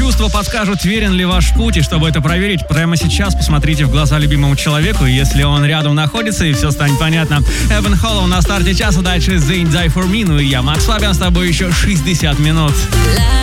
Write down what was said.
чувства подскажут, верен ли ваш путь, и чтобы это проверить, прямо сейчас посмотрите в глаза любимому человеку, если он рядом находится, и все станет понятно. Эван Холлоу на старте часа, дальше Zayn Die For Me, ну и я, Макс Фабиан, с тобой еще 60 минут.